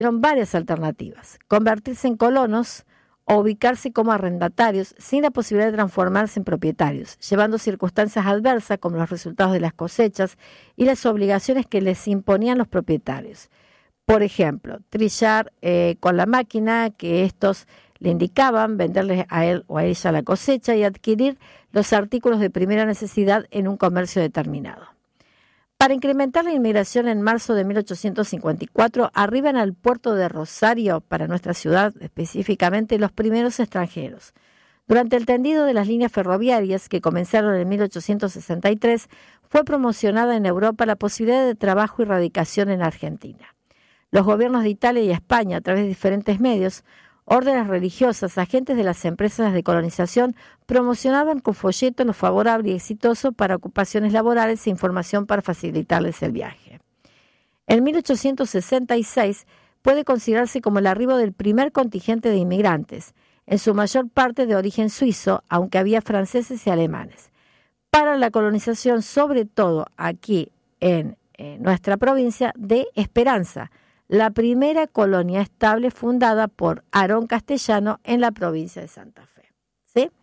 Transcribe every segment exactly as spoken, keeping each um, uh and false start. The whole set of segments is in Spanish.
tuvieron varias alternativas: convertirse en colonos o ubicarse como arrendatarios sin la posibilidad de transformarse en propietarios, llevando circunstancias adversas como los resultados de las cosechas y las obligaciones que les imponían los propietarios. Por ejemplo, trillar eh, con la máquina que estos le indicaban, venderles a él o a ella la cosecha y adquirir los artículos de primera necesidad en un comercio determinado. Para incrementar la inmigración, en marzo de mil ochocientos cincuenta y cuatro arriban al puerto de Rosario, para nuestra ciudad específicamente, los primeros extranjeros. Durante el tendido de las líneas ferroviarias, que comenzaron en mil ochocientos sesenta y tres, fue promocionada en Europa la posibilidad de trabajo y radicación en Argentina. Los gobiernos de Italia y España, a través de diferentes medios, órdenes religiosas, agentes de las empresas de colonización, promocionaban con folletos lo favorable y exitoso para ocupaciones laborales e información para facilitarles el viaje. En mil ochocientos sesenta y seis puede considerarse como el arribo del primer contingente de inmigrantes, en su mayor parte de origen suizo, aunque había franceses y alemanes. Para la colonización, sobre todo aquí en, en nuestra provincia, de Esperanza, la primera colonia estable fundada por Aarón Castellano en la provincia de Santa Fe. ¿Sí?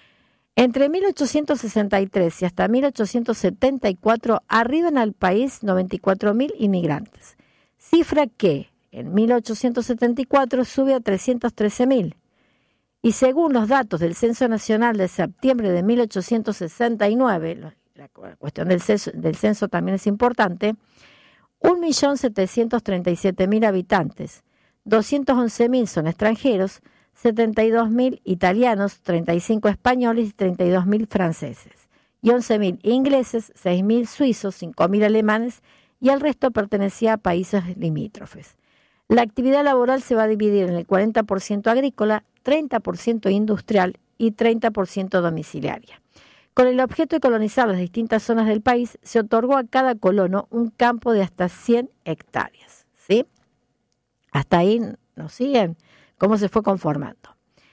Entre mil ochocientos sesenta y tres y hasta mil ochocientos setenta y cuatro arriban al país noventa y cuatro mil inmigrantes, cifra que en mil ochocientos setenta y cuatro sube a trescientos trece mil. Y según los datos del Censo Nacional de septiembre de mil ochocientos sesenta y nueve, la cuestión del censo, del censo también es importante, un millón setecientos treinta y siete mil habitantes, doscientos once mil son extranjeros, setenta y dos mil italianos, treinta y cinco españoles y treinta y dos mil franceses, y once mil ingleses, seis mil suizos, cinco mil alemanes, y el resto pertenecía a países limítrofes. La actividad laboral se va a dividir en el cuarenta por ciento agrícola, treinta por ciento industrial y treinta por ciento domiciliaria. Con el objeto de colonizar las distintas zonas del país, se otorgó a cada colono un campo de hasta cien hectáreas. ¿Sí? Hasta ahí nos siguen cómo se fue conformando.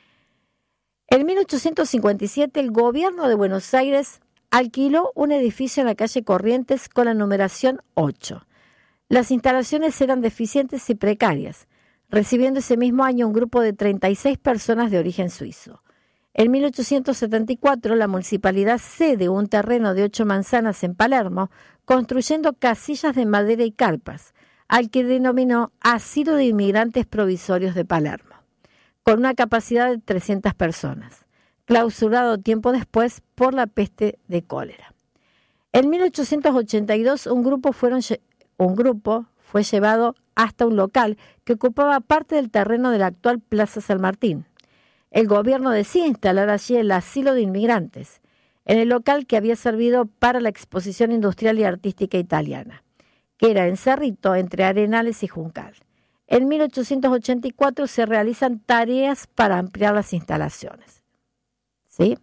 En mil ochocientos cincuenta y siete, el gobierno de Buenos Aires alquiló un edificio en la calle Corrientes con la numeración ocho. Las instalaciones eran deficientes y precarias, recibiendo ese mismo año un grupo de treinta y seis personas de origen suizo. En mil ochocientos setenta y cuatro, la municipalidad cede un terreno de ocho manzanas en Palermo, construyendo casillas de madera y carpas, al que denominó Asilo de Inmigrantes Provisorios de Palermo, con una capacidad de trescientas personas, clausurado tiempo después por la peste de cólera. En mil ochocientos ochenta y dos, un grupo, fueron, un grupo fue llevado hasta un local que ocupaba parte del terreno de la actual Plaza San Martín. El gobierno decide instalar allí el asilo de inmigrantes, en el local que había servido para la exposición industrial y artística italiana, que era en Cerrito, entre Arenales y Juncal. En mil ochocientos ochenta y cuatro se realizan tareas para ampliar las instalaciones. ¿Sí?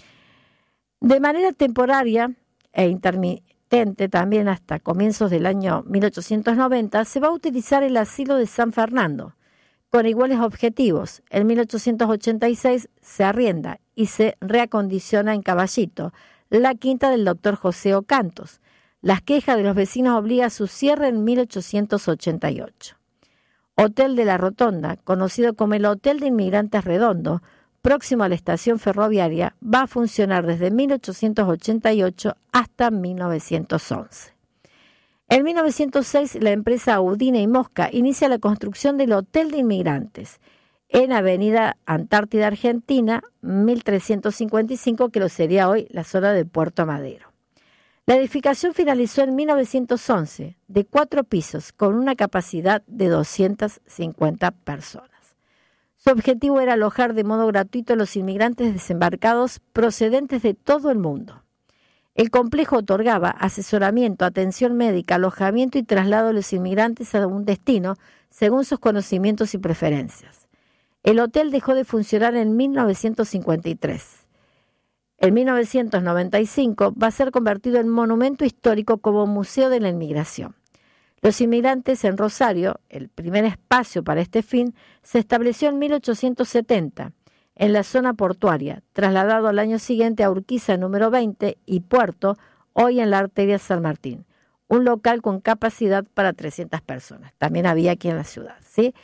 De manera temporaria e intermitente también hasta comienzos del año mil ochocientos noventa, se va a utilizar el asilo de San Fernando, con iguales objetivos. En mil ochocientos ochenta y seis se arrienda y se reacondiciona en Caballito la quinta del doctor José Ocantos. Las quejas de los vecinos obligan a su cierre en mil ochocientos ochenta y ocho. Hotel de la Rotonda, conocido como el Hotel de Inmigrantes Redondo, próximo a la estación ferroviaria, va a funcionar desde mil ochocientos ochenta y ocho hasta mil novecientos once. En mil novecientos seis, la empresa Udine y Mosca inicia la construcción del Hotel de Inmigrantes en Avenida Antártida Argentina, mil trescientos cincuenta y cinco, que lo sería hoy la zona de Puerto Madero. La edificación finalizó en mil novecientos once, de cuatro pisos, con una capacidad de doscientas cincuenta personas. Su objetivo era alojar de modo gratuito a los inmigrantes desembarcados procedentes de todo el mundo. El complejo otorgaba asesoramiento, atención médica, alojamiento y traslado a los inmigrantes a un destino según sus conocimientos y preferencias. El hotel dejó de funcionar en mil novecientos cincuenta y tres. En mil novecientos noventa y cinco va a ser convertido en monumento histórico como Museo de la Inmigración. Los inmigrantes en Rosario, el primer espacio para este fin, se estableció en mil ochocientos setenta. En la zona portuaria, trasladado al año siguiente a Urquiza número veinte y Puerto, hoy en la arteria San Martín. un local con capacidad para trescientas personas. También había aquí en la ciudad, ¿sí?